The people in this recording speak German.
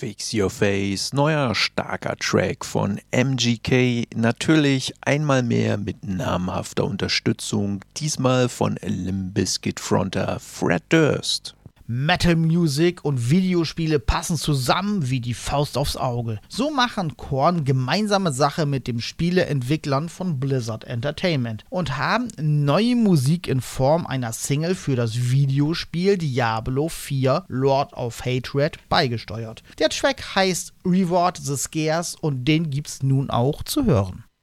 Fix Your Face, neuer starker Track von MGK, natürlich einmal mehr mit namhafter Unterstützung, diesmal von Limp Bizkit Fronter Fred Durst. Metal Music und Videospiele passen zusammen wie die Faust aufs Auge. So machen Korn gemeinsame Sache mit den Spieleentwicklern von Blizzard Entertainment und haben neue Musik in Form einer Single für das Videospiel Diablo 4 Lord of Hatred beigesteuert. Der Track heißt Reward the Scares und den gibt's nun auch zu hören.